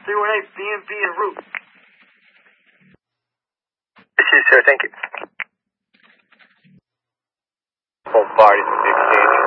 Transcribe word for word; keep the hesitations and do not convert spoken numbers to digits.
three one eight, B and B en route. Yes, sir, thank you. Full party from the exchange.